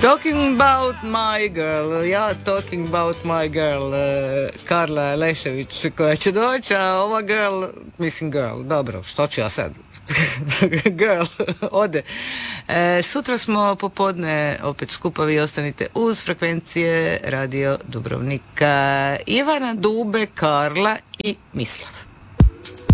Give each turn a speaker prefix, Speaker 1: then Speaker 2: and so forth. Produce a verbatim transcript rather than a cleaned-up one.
Speaker 1: Talking about my girl, ja talking about my girl, uh, Karla Lešević koja će doći, a ova girl, mislim girl, dobro, što ću ja sad? Girl, ode. E, sutra smo popodne opet skupa, vi ostanite uz frekvencije Radio Dubrovnika. Ivana, Dube, Karla i Mislav.